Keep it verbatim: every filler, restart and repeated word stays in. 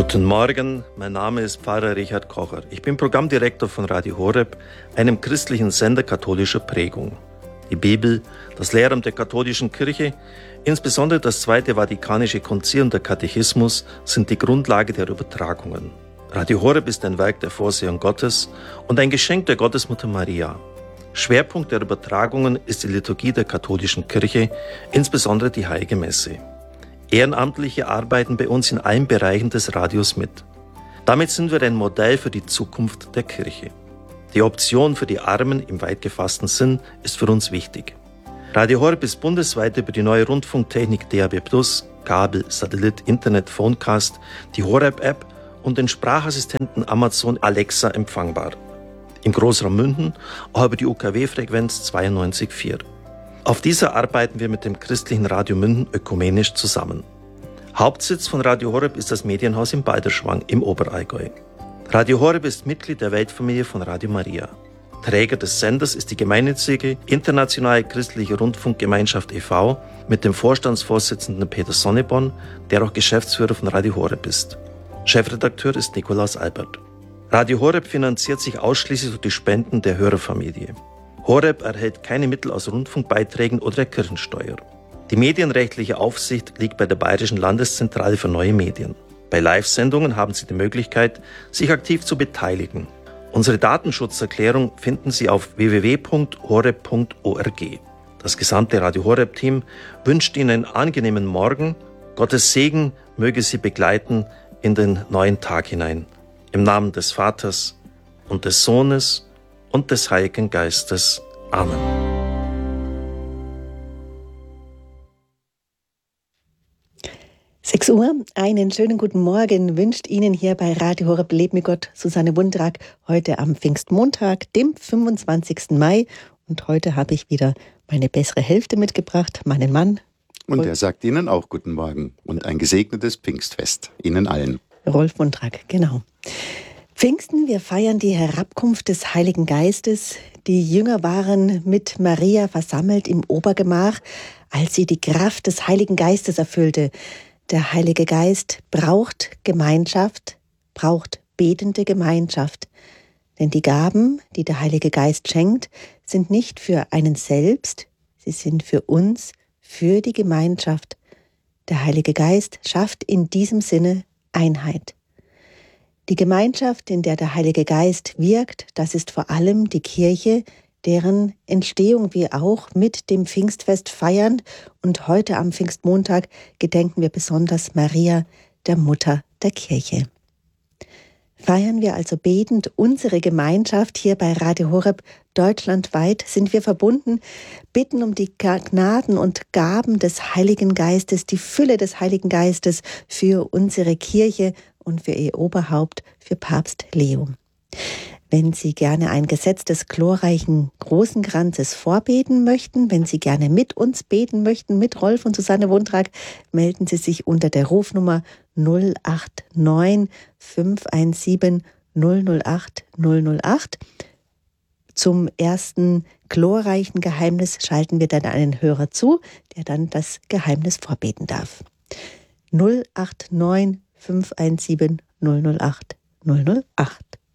Guten Morgen, mein Name ist Pfarrer Richard Kocher. Ich bin Programmdirektor von Radio Horeb, einem christlichen Sender katholischer Prägung. Die Bibel, das Lehramt der katholischen Kirche, insbesondere das Zweite Vatikanische Konzil und der Katechismus sind die Grundlage der Übertragungen. Radio Horeb ist ein Werk der Vorsehung Gottes und ein Geschenk der Gottesmutter Maria. Schwerpunkt der Übertragungen ist die Liturgie der katholischen Kirche, insbesondere die Heilige Messe. Ehrenamtliche arbeiten bei uns in allen Bereichen des Radios mit. Damit sind wir ein Modell für die Zukunft der Kirche. Die Option für die Armen im weit gefassten Sinn ist für uns wichtig. Radio Horeb ist bundesweit über die neue Rundfunktechnik D A B plus, Kabel, Satellit, Internet, Phonecast, die Horeb-App und den Sprachassistenten Amazon Alexa empfangbar. Im Großraum München auch über die U K W-Frequenz zweiundneunzig Komma vier. Auf dieser arbeiten wir mit dem christlichen Radio München ökumenisch zusammen. Hauptsitz von Radio Horeb ist das Medienhaus in Balderschwang im Oberallgäu. Radio Horeb ist Mitglied der Weltfamilie von Radio Maria. Träger des Senders ist die gemeinnützige Internationale Christliche Rundfunkgemeinschaft e V mit dem Vorstandsvorsitzenden Peter Sonneborn, der auch Geschäftsführer von Radio Horeb ist. Chefredakteur ist Nikolaus Albert. Radio Horeb finanziert sich ausschließlich durch die Spenden der Hörerfamilie. Horeb erhält keine Mittel aus Rundfunkbeiträgen oder der Kirchensteuer. Die medienrechtliche Aufsicht liegt bei der Bayerischen Landeszentrale für neue Medien. Bei Live-Sendungen haben Sie die Möglichkeit, sich aktiv zu beteiligen. Unsere Datenschutzerklärung finden Sie auf w w w punkt horeb punkt org. Das gesamte Radio Horeb-Team wünscht Ihnen einen angenehmen Morgen. Gottes Segen möge Sie begleiten in den neuen Tag hinein. Im Namen des Vaters und des Sohnes und des Heiligen Geistes. Amen. sechs Uhr, einen schönen guten Morgen wünscht Ihnen hier bei Radio Horeb Leb mit Gott Susanne Wundrak heute am Pfingstmontag, dem fünfundzwanzigsten Mai. Und heute habe ich wieder meine bessere Hälfte mitgebracht, meinen Mann. Und er sagt Ihnen auch guten Morgen und ein gesegnetes Pfingstfest Ihnen allen. Rolf Wundrak, genau. Pfingsten, wir feiern die Herabkunft des Heiligen Geistes. Die Jünger waren mit Maria versammelt im Obergemach, als sie die Kraft des Heiligen Geistes erfüllte. Der Heilige Geist braucht Gemeinschaft, braucht betende Gemeinschaft. Denn die Gaben, die der Heilige Geist schenkt, sind nicht für einen selbst, sie sind für uns, für die Gemeinschaft. Der Heilige Geist schafft in diesem Sinne Einheit. Die Gemeinschaft, in der der Heilige Geist wirkt, das ist vor allem die Kirche, deren Entstehung wir auch mit dem Pfingstfest feiern. Und heute am Pfingstmontag gedenken wir besonders Maria, der Mutter der Kirche. Feiern wir also betend unsere Gemeinschaft hier bei Radio Horeb. Deutschlandweit sind wir verbunden, bitten um die Gnaden und Gaben des Heiligen Geistes, die Fülle des Heiligen Geistes für unsere Kirche und für ihr Oberhaupt, für Papst Leo. Wenn Sie gerne ein Gesetz des glorreichen großen Kranzes vorbeten möchten, wenn Sie gerne mit uns beten möchten, mit Rolf und Susanne Wundrak, melden Sie sich unter der Rufnummer null acht neun fünf eins sieben null null acht null null acht. Zum ersten glorreichen Geheimnis schalten wir dann einen Hörer zu, der dann das Geheimnis vorbeten darf. null acht neun fünf eins sieben null null acht null null acht.